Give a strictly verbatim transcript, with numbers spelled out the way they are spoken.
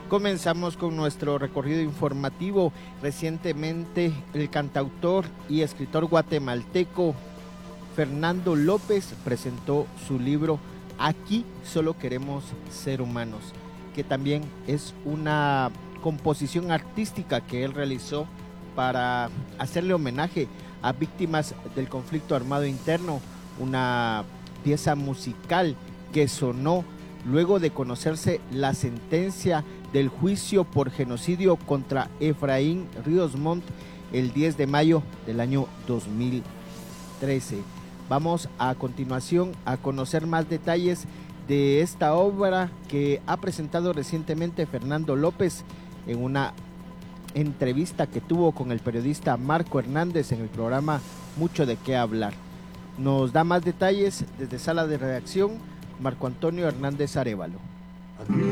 Comenzamos con nuestro recorrido informativo. Recientemente el cantautor y escritor guatemalteco Fernando López presentó su libro Aquí solo queremos ser humanos, que también es una composición artística que él realizó para hacerle homenaje a víctimas del conflicto armado interno, una pieza musical que sonó luego de conocerse la sentencia del juicio por genocidio contra Efraín Ríos Montt el diez de mayo del año dos mil trece. Vamos a continuación a conocer más detalles de esta obra que ha presentado recientemente Fernando López en una entrevista que tuvo con el periodista Marco Hernández en el programa Mucho de qué hablar. Nos da más detalles desde Sala de Redacción Marco Antonio Hernández Arévalo.